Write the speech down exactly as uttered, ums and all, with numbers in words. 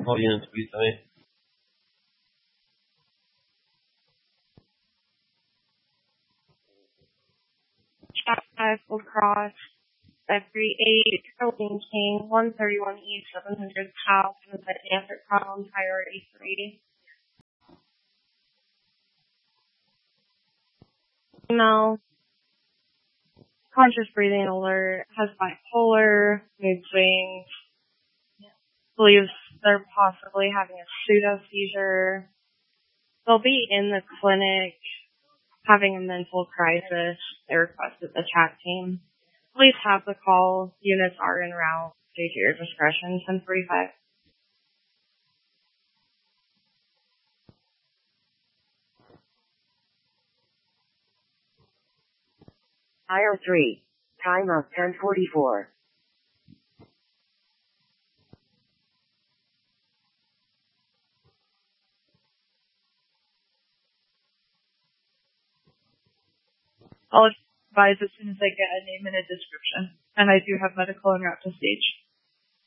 All units, please tell me. Chat five will cross five three eight, Caroline King, one thirty-one East, seven hundred South, and the Desert Problem, priority three. Email, conscious breathing alert, has bipolar, mood swings, believes they're possibly having a pseudo seizure. They'll be in the clinic having a mental crisis. They requested the chat team. Please have the call. Units are en route. Due to your discretion. ten forty-five. Aisle three. Time of ten forty-four. I'll advise as soon as I get a name and a description. And I do have medical en route to stage.